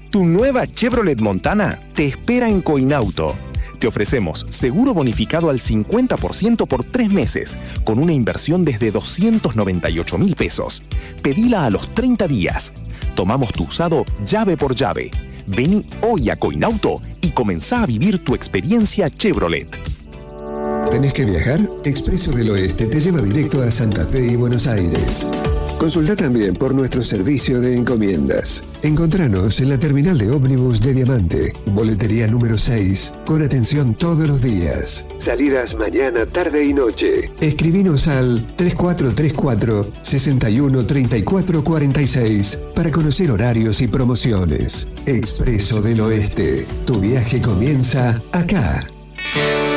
Tu nueva Chevrolet Montana te espera en Coinauto. Te ofrecemos seguro bonificado al 50% por 3 meses, con una inversión desde 298.000 pesos. Pedila a los 30 días. Tomamos tu usado llave por llave. Vení hoy a Coinauto y comenzá a vivir tu experiencia Chevrolet. ¿Tenés que viajar? Expreso del Oeste te lleva directo a Santa Fe y Buenos Aires. Consulta también por nuestro servicio de encomiendas. Encontranos en la terminal de ómnibus de Diamante, boletería número 6, con atención todos los días. Salidas mañana, tarde y noche. Escribinos al 3434-613446 para conocer horarios y promociones. Expreso del Oeste. Tu viaje comienza acá.